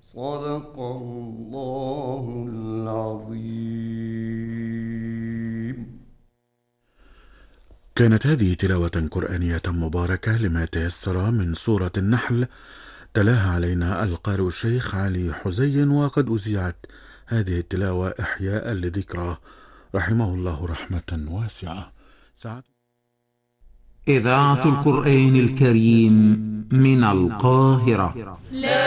صدق الله العظيم. كانت هذه تلاوة قرآنية مباركة لما تيسر من سورة النحل، تلاها علينا القارئ الشيخ علي حزين، وقد أذيعت هذه التلاوة إحياء لذكراه رحمه الله رحمة واسعة. إذاعة القرآن الكريم من القاهرة.